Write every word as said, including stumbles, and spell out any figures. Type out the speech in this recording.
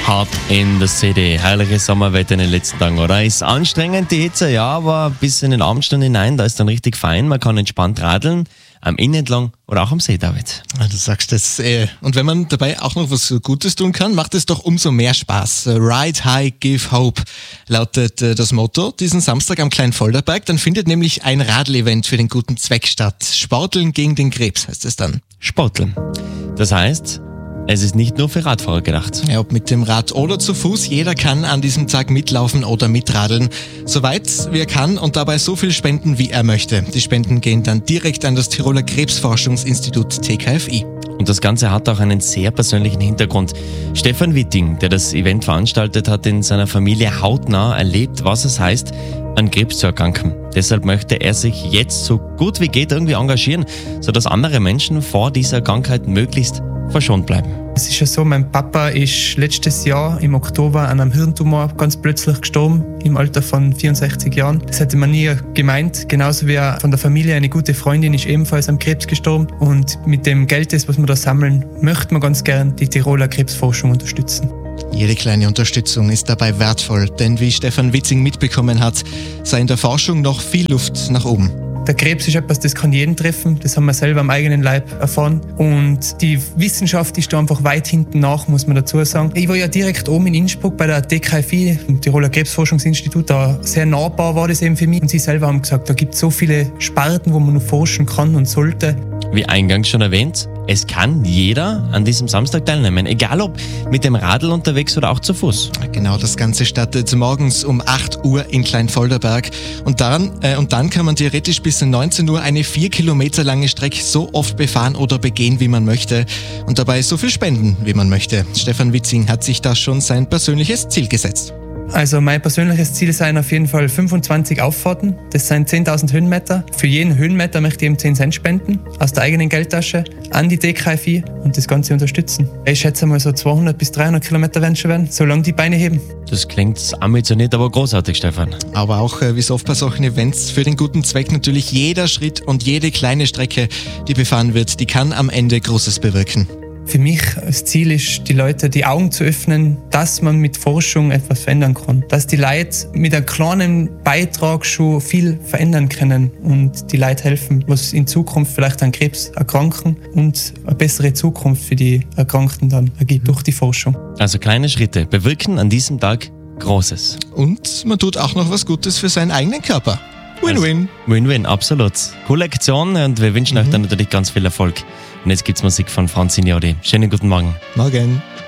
Hot in the City. Herrliches Sommerwetter in den letzten Tagen, oder? Ist anstrengend, die Hitze, ja, aber bis in den Abendstunden hinein, da ist dann richtig fein. Man kann entspannt radeln, am Inn entlang oder auch am See, David. Ja, du sagst das. Äh, und wenn man dabei auch noch was Gutes tun kann, macht es doch umso mehr Spaß. Ride High, Give Hope lautet äh, das Motto diesen Samstag am Kleinfolderberg. Dann findet nämlich ein Radlevent für den guten Zweck statt. Sporteln gegen den Krebs heißt es dann. Sporteln. Das heißt, es ist nicht nur für Radfahrer gedacht. Ja, ob mit dem Rad oder zu Fuß, jeder kann an diesem Tag mitlaufen oder mitradeln. Soweit wie er kann und dabei so viel spenden, wie er möchte. Die Spenden gehen dann direkt an das Tiroler Krebsforschungsinstitut T K F I. Und das Ganze hat auch einen sehr persönlichen Hintergrund. Stefan Witting, der das Event veranstaltet, hat in seiner Familie hautnah erlebt, was es heißt, an Krebs zu erkranken. Deshalb möchte er sich jetzt so gut wie geht irgendwie engagieren, sodass andere Menschen vor dieser Krankheit möglichst verschont bleiben. Es ist ja so, mein Papa ist letztes Jahr im Oktober an einem Hirntumor ganz plötzlich gestorben, im Alter von vierundsechzig Jahren. Das hätte man nie gemeint. Genauso wie er von der Familie eine gute Freundin ist ebenfalls am Krebs gestorben. Und mit dem Geld, das, was wir da sammeln, möchte man ganz gern die Tiroler Krebsforschung unterstützen. Jede kleine Unterstützung ist dabei wertvoll, denn wie Stefan Witting mitbekommen hat, sei in der Forschung noch viel Luft nach oben. Der Krebs ist etwas, das kann jeden treffen. Das haben wir selber am eigenen Leib erfahren. Und die Wissenschaft ist da einfach weit hinten nach, muss man dazu sagen. Ich war ja direkt oben in Innsbruck bei der T K F I, dem Tiroler Krebsforschungsinstitut. Da sehr nahbar war das eben für mich. Und sie selber haben gesagt, da gibt es so viele Sparten, wo man noch forschen kann und sollte. Wie eingangs schon erwähnt, es kann jeder an diesem Samstag teilnehmen, egal ob mit dem Radl unterwegs oder auch zu Fuß. Genau, das Ganze startet morgens um acht Uhr in Kleinfolderberg und dann, äh, und dann kann man theoretisch bis neunzehn Uhr eine vier Kilometer lange Strecke so oft befahren oder begehen, wie man möchte und dabei so viel spenden, wie man möchte. Stefan Witting hat sich da schon sein persönliches Ziel gesetzt. Also mein persönliches Ziel sind auf jeden Fall fünfundzwanzig Auffahrten. Das sind zehntausend Höhenmeter. Für jeden Höhenmeter möchte ich eben zehn Cent spenden aus der eigenen Geldtasche an die T K F I und das Ganze unterstützen. Ich schätze mal so zweihundert bis dreihundert Kilometer werden schon werden, solange die Beine heben. Das klingt ambitioniert, aber großartig, Stefan. Aber auch äh, wie so oft bei solchen Events für den guten Zweck natürlich jeder Schritt und jede kleine Strecke, die befahren wird, die kann am Ende Großes bewirken. Für mich das Ziel ist, die Leute die Augen zu öffnen, dass man mit Forschung etwas verändern kann. Dass die Leute mit einem kleinen Beitrag schon viel verändern können und die Leute helfen, was in Zukunft vielleicht an Krebs erkranken und eine bessere Zukunft für die Erkrankten dann ergibt durch die Forschung. Also kleine Schritte bewirken an diesem Tag Großes. Und man tut auch noch was Gutes für seinen eigenen Körper. Win-win. Also, Win-win, absolut. Coole Aktion und wir wünschen mhm. euch dann natürlich ganz viel Erfolg. Und jetzt gibt's Musik von Franz Signori. Schönen guten Morgen. Morgen.